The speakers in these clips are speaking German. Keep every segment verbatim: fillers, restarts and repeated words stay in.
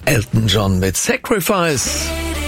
Elton John mit Sacrifice.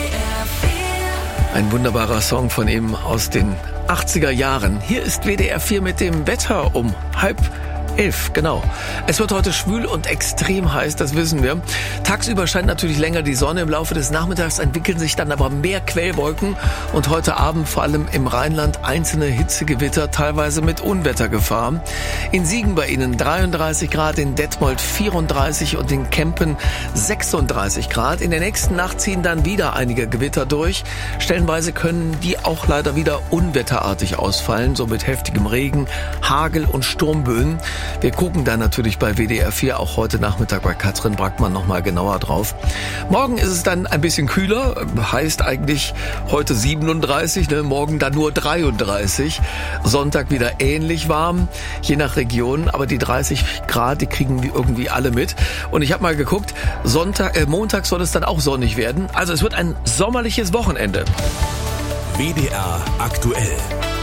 Ein wunderbarer Song von ihm aus den achtziger Jahren. Hier ist W D R vier mit dem Wetter um halb elf, genau. Es wird heute schwül und extrem heiß, das wissen wir. Tagsüber scheint natürlich länger die Sonne. Im Laufe des Nachmittags entwickeln sich dann aber mehr Quellwolken und heute Abend vor allem im Rheinland einzelne Hitzegewitter, teilweise mit Unwettergefahr. In Siegen bei Ihnen dreiunddreißig Grad, in Detmold vierunddreißig und in Kempen sechsunddreißig Grad. In der nächsten Nacht ziehen dann wieder einige Gewitter durch. Stellenweise können die auch leider wieder unwetterartig ausfallen, so mit heftigem Regen, Hagel und Sturmböen. Wir gucken da natürlich bei W D R vier auch heute Nachmittag bei Katrin Brackmann nochmal genauer drauf. Morgen ist es dann ein bisschen kühler, heißt eigentlich heute siebenunddreißig, ne? Morgen dann nur dreiunddreißig. Sonntag wieder ähnlich warm, je nach Region, aber die dreißig Grad, die kriegen wir irgendwie alle mit. Und ich habe mal geguckt, Sonntag, äh, Montag soll es dann auch sonnig werden. Also es wird ein sommerliches Wochenende. W D R aktuell.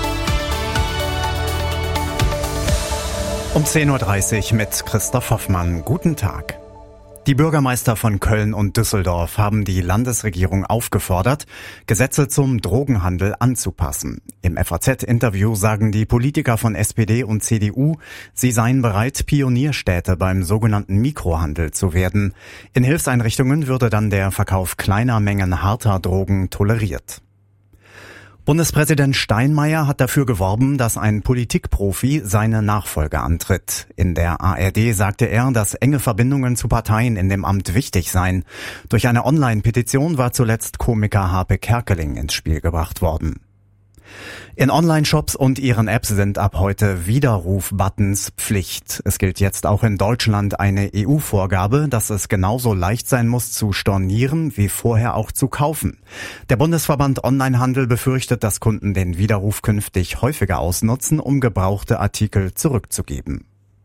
Um zehn Uhr dreißig mit Christoph Hoffmann. Guten Tag. Die Bürgermeister von Köln und Düsseldorf haben die Landesregierung aufgefordert, Gesetze zum Drogenhandel anzupassen. Im F A Z-Interview sagen die Politiker von S P D und C D U, sie seien bereit, Pionierstädte beim sogenannten Mikrohandel zu werden. In Hilfseinrichtungen würde dann der Verkauf kleiner Mengen harter Drogen toleriert. Bundespräsident Steinmeier hat dafür geworben, dass ein Politikprofi seine Nachfolge antritt. In der A R D sagte er, dass enge Verbindungen zu Parteien in dem Amt wichtig seien. Durch eine Online-Petition war zuletzt Komiker Harpe Kerkeling ins Spiel gebracht worden. In Online-Shops und ihren Apps sind ab heute Widerruf-Buttons Pflicht. Es gilt jetzt auch in Deutschland eine E U-Vorgabe, dass es genauso leicht sein muss zu stornieren wie vorher auch zu kaufen. Der Bundesverband Onlinehandel befürchtet, dass Kunden den Widerruf künftig häufiger ausnutzen, um gebrauchte Artikel zurückzugeben.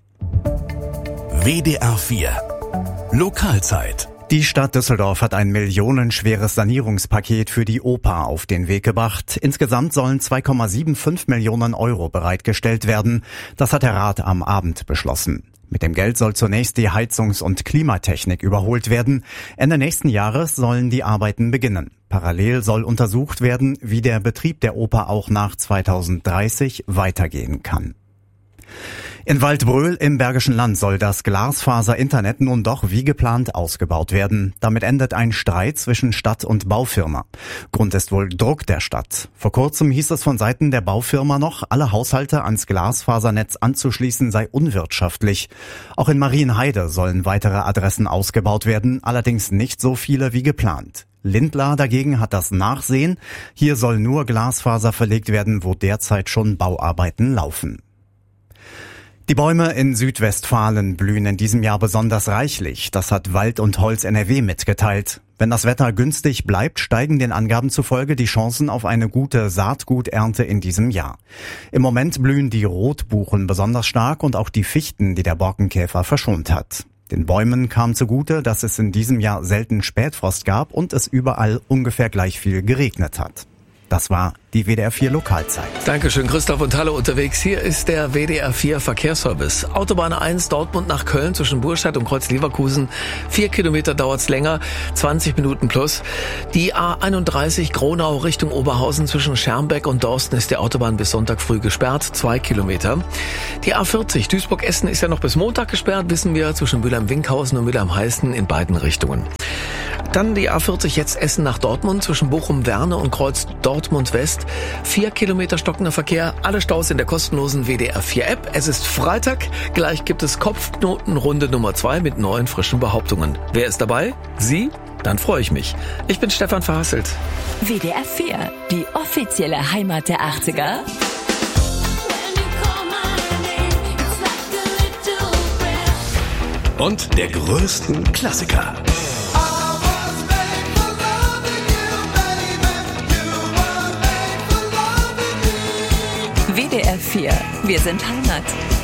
W D R vier Lokalzeit. Die Stadt Düsseldorf hat ein millionenschweres Sanierungspaket für die Oper auf den Weg gebracht. Insgesamt sollen zwei Komma fünfundsiebzig Millionen Euro bereitgestellt werden. Das hat der Rat am Abend beschlossen. Mit dem Geld soll zunächst die Heizungs- und Klimatechnik überholt werden. Ende nächsten Jahres sollen die Arbeiten beginnen. Parallel soll untersucht werden, wie der Betrieb der Oper auch nach zweitausenddreißig weitergehen kann. In Waldbröl im Bergischen Land soll das Glasfaser-Internet nun doch wie geplant ausgebaut werden. Damit endet ein Streit zwischen Stadt und Baufirma. Grund ist wohl Druck der Stadt. Vor kurzem hieß es von Seiten der Baufirma noch, alle Haushalte ans Glasfasernetz anzuschließen sei unwirtschaftlich. Auch in Marienheide sollen weitere Adressen ausgebaut werden, allerdings nicht so viele wie geplant. Lindlar dagegen hat das Nachsehen. Hier soll nur Glasfaser verlegt werden, wo derzeit schon Bauarbeiten laufen. Die Bäume in Südwestfalen blühen in diesem Jahr besonders reichlich. Das hat Wald und Holz N R W mitgeteilt. Wenn das Wetter günstig bleibt, steigen den Angaben zufolge die Chancen auf eine gute Saatguternte in diesem Jahr. Im Moment blühen die Rotbuchen besonders stark und auch die Fichten, die der Borkenkäfer verschont hat. Den Bäumen kam zugute, dass es in diesem Jahr selten Spätfrost gab und es überall ungefähr gleich viel geregnet hat. Das war die W D R vier Lokalzeit. Dankeschön, Christoph und hallo unterwegs. Hier ist der W D R vier Verkehrsservice. Autobahn eins Dortmund nach Köln zwischen Burscheid und Kreuz-Leverkusen. Vier Kilometer dauert's länger, zwanzig Minuten plus. Die A einunddreißig Gronau Richtung Oberhausen zwischen Schermbeck und Dorsten ist der Autobahn bis Sonntag früh gesperrt, zwei Kilometer. Die A vierzig Duisburg-Essen ist ja noch bis Montag gesperrt, wissen wir, zwischen Mülheim-Winkhausen und Mülheim-Heißen in beiden Richtungen. Dann die A vierzig jetzt Essen nach Dortmund zwischen Bochum-Werne und Kreuz Dortmund West. Vier Kilometer stockender Verkehr, alle Staus in der kostenlosen W D R vier App. Es ist Freitag, gleich gibt es Kopfknotenrunde Nummer zwei mit neuen frischen Behauptungen. Wer ist dabei? Sie? Dann freue ich mich. Ich bin Stefan Verhasselt. W D R vier, die offizielle Heimat der achtziger. Und der größten Klassiker. W D R vier, wir sind Heimat.